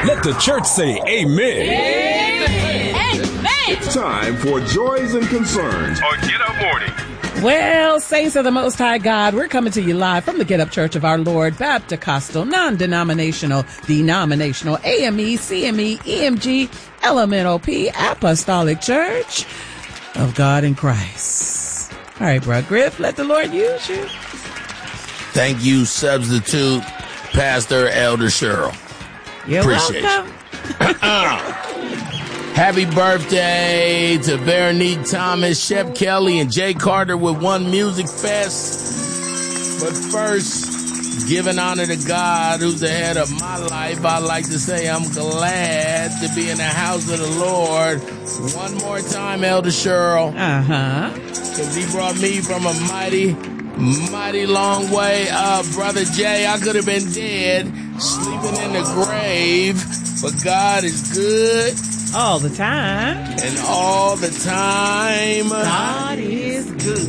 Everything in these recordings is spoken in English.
Let the church say amen. Amen. It's time for Joys and Concerns on Get Up Morning. Well, saints of the Most High God, we're coming to you live from the Get Up Church of Our Lord, Baptist-Costal, non-denominational, denominational, AME, CME, EMG, LMNOP, Apostolic Church of God in Christ. All right, bro, Griff, let the Lord use you. Thank you, Substitute Pastor Elder Cheryl. You're Appreciate welcome. Happy birthday to Veronique Thomas, Shep Kelly, and Jay Carter with One Music Fest. But first, giving honor to God, who's the head of my life, I'd like to say I'm glad to be in the house of the Lord. One more time, Elder Cheryl. Because he brought me from a mighty long way. Brother Jay, I could have been dead, sleeping in the grave, but God is good. All the time. And all the time. God is good.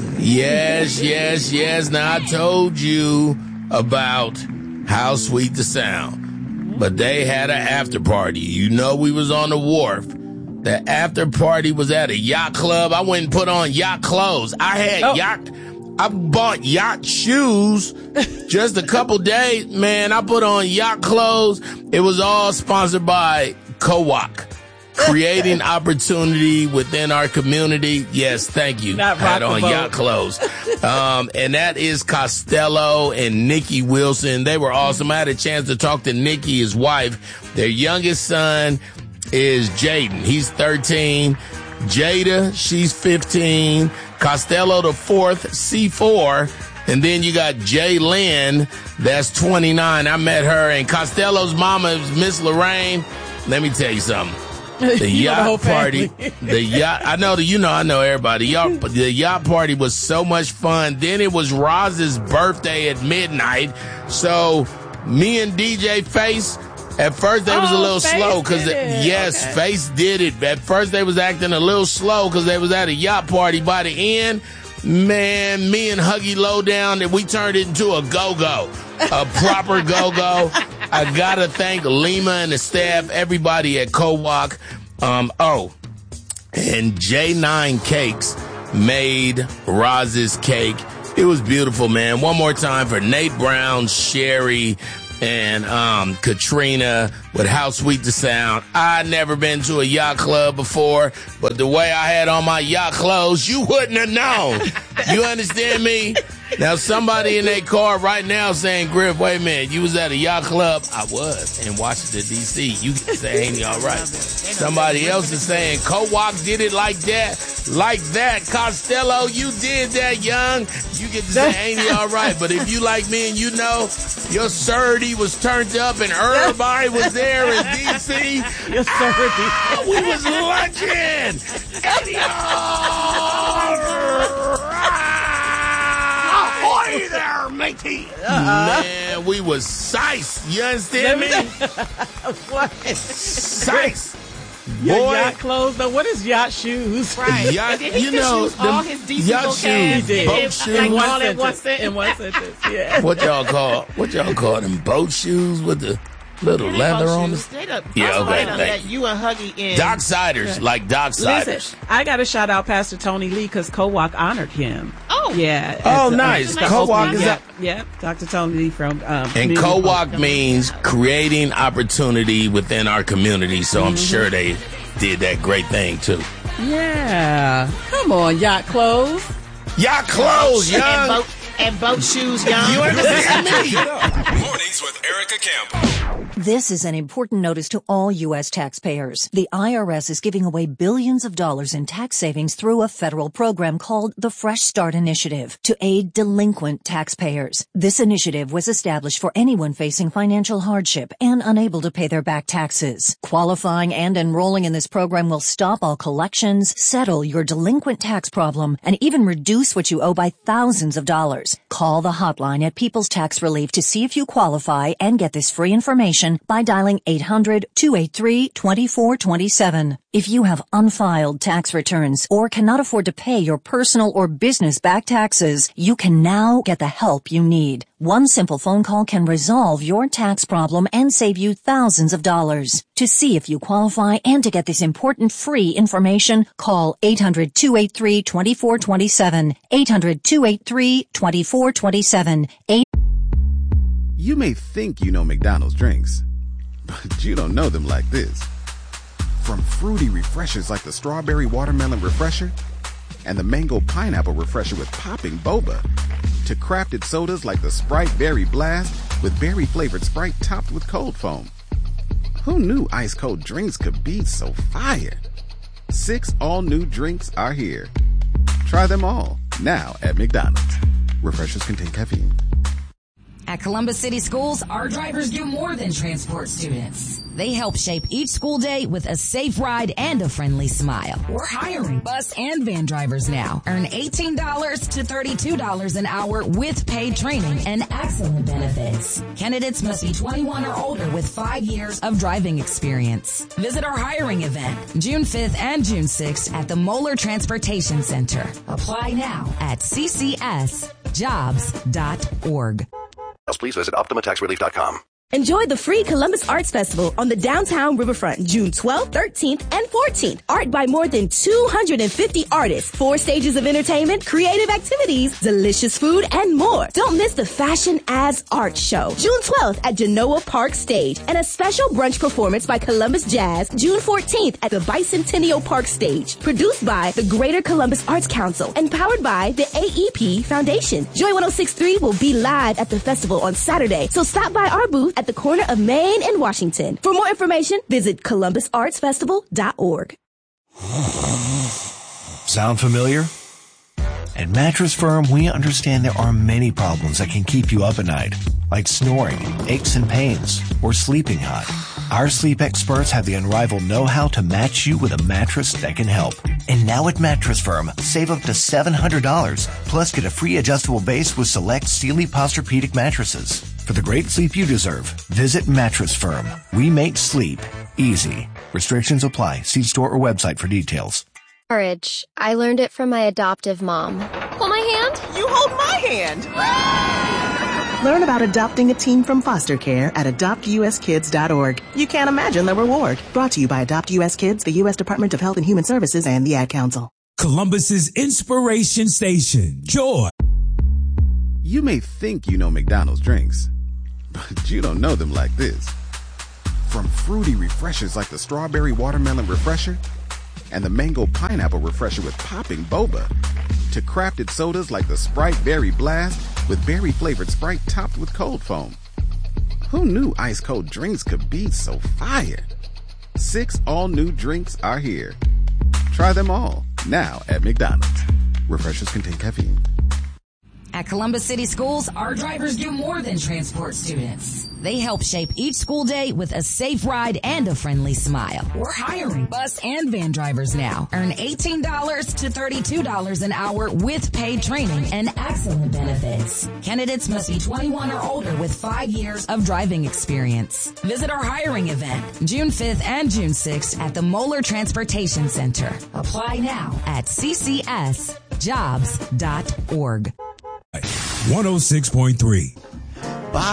Yes. Now, I told you about How Sweet the Sound. But they had an after party. You know we was on the wharf. The after party was at a yacht club. I went and put on yacht clothes. I bought yacht shoes just a couple days. Man, I put on yacht clothes. It was all sponsored by COWOC. Creating opportunity within our community. Yes, thank you. Had on yacht clothes. And that is Costello and Nikki Wilson. They were awesome. I had a chance to talk to Nikki, his wife. Their youngest son is Jaden. He's 13. Jada, she's 15. Costello, the fourth, C4. And then you got Jaylyn, that's 29. I met her. And Costello's mama is Miss Lorraine. Let me tell you something. The yacht party, I know everybody. The yacht party was so much fun. Then it was Roz's birthday at midnight. So me and DJ Face, at first they was a little slow because Face did it. At first they was acting a little slow because they was at a yacht party. By the end, man, me and Huggy Lowdown, we turned it into a go-go, a proper go-go. I gotta thank Lima and the staff, everybody at COWOC. And J9 Cakes made Roz's cake. It was beautiful, man. One more time for Nate Brown, Sherry, and Katrina with How Sweet the Sound. I'd never been to a yacht club before, but the way I had on my yacht clothes, you wouldn't have known. You understand me? Now, somebody in their car right now saying, Griff, wait a minute, you was at a yacht club? I was in Washington, D.C. You can say, ain't he all right? Somebody else is saying, COWOC did it like that. Like that. Costello, you did that, young. You get to say, ain't he all right? But if you like me and you know, your surdy was turned up and everybody was there in D.C. Your surdy. We was lunching. Ain't he all right? Ahoy there, matey. Man, we was sice. You understand me? What? Sice. Your yacht clothes, though. What is yacht shoes? Right. Yacht, Did he use all his decent yacht vocab? shoes, boat shoes. Like all in in one sentence. In one sentence, yeah. What y'all call them? Boat shoes with the little leather on them? Yeah, okay. That you and Huggy in. Docksiders, like Docksiders. Listen, I got to shout out Pastor Tony Lee because COWOC honored him. Oh. Yeah. Oh, nice. COWOC is that? Yeah, Dr. Tony Lee from... and COWOC means creating opportunity within our community, so I'm sure they did that great thing, too. Yeah. Come on, yacht clothes. Yacht clothes, young. And boat shoes, young. You understand me? Mornings with Erica Campbell. This is an important notice to all U.S. taxpayers. The IRS is giving away billions of dollars in tax savings through a federal program called the Fresh Start Initiative to aid delinquent taxpayers. This initiative was established for anyone facing financial hardship and unable to pay their back taxes. Qualifying and enrolling in this program will stop all collections, settle your delinquent tax problem, and even reduce what you owe by thousands of dollars. Call the hotline at People's Tax Relief to see if you qualify qualify and get this free information by dialing 800-283-2427. If you have unfiled tax returns or cannot afford to pay your personal or business back taxes, you can now get the help you need. One simple phone call can resolve your tax problem and save you thousands of dollars. To see if you qualify and to get this important free information, call 800-283-2427. 800-283-2427. You may think you know McDonald's drinks, but you don't know them like this. From fruity refreshers like the Strawberry Watermelon Refresher and the Mango Pineapple Refresher with popping boba, to crafted sodas like the Sprite Berry Blast with berry-flavored Sprite topped with cold foam. Who knew ice-cold drinks could be so fire? 6 all-new drinks are here. Try them all, now at McDonald's. Refreshers contain caffeine. At Columbus City Schools, our drivers do more than transport students. They help shape each school day with a safe ride and a friendly smile. We're hiring bus and van drivers now. Earn $18 to $32 an hour with paid training and excellent benefits. Candidates must be 21 or older with 5 years of driving experience. Visit our hiring event June 5th and June 6th at the Moeller Transportation Center. Apply now at ccsjobs.org. Please visit OptimaTaxRelief.com. Enjoy the free Columbus Arts Festival on the downtown riverfront, June 12th, 13th, and 14th. Art by more than 250 artists, 4 stages of entertainment, creative activities, delicious food, and more. Don't miss the Fashion as Art Show, June 12th at Genoa Park Stage, and a special brunch performance by Columbus Jazz, June 14th at the Bicentennial Park Stage. Produced by the Greater Columbus Arts Council and powered by the AEP Foundation. Joy 106.3 will be live at the festival on Saturday, so stop by our booth at the corner of Main and Washington. For more information, visit columbusartsfestival.org. Sound familiar? At Mattress Firm, we understand there are many problems that can keep you up at night, like snoring, aches and pains, or sleeping hot. Our sleep experts have the unrivaled know-how to match you with a mattress that can help. And now at Mattress Firm, save up to $700, plus get a free adjustable base with select Sealy Posturepedic mattresses. For the great sleep you deserve, visit Mattress Firm. We make sleep easy. Restrictions apply. See store or website for details. Courage. I learned it from my adoptive mom. Hold my hand. You hold my hand. Learn about adopting a teen from foster care at adoptuskids.org. You can't imagine the reward. Brought to you by Adopt U.S. Kids, the U.S. Department of Health and Human Services, and the Ad Council. Columbus's Inspiration Station. Joy. You may think you know McDonald's drinks, but you don't know them like this. From fruity refreshers like the Strawberry Watermelon Refresher and the Mango Pineapple Refresher with popping boba, to crafted sodas like the Sprite Berry Blast with berry-flavored Sprite topped with cold foam. Who knew ice-cold drinks could be so fire? 6 all-new drinks are here. Try them all, now at McDonald's. Refreshers contain caffeine. At Columbus City Schools, our drivers do more than transport students. They help shape each school day with a safe ride and a friendly smile. We're hiring bus and van drivers now. Earn $18 to $32 an hour with paid training and excellent benefits. Candidates must be 21 or older with 5 years of driving experience. Visit our hiring event June 5th and June 6th at the Moeller Transportation Center. Apply now at ccsjobs.org. 106.3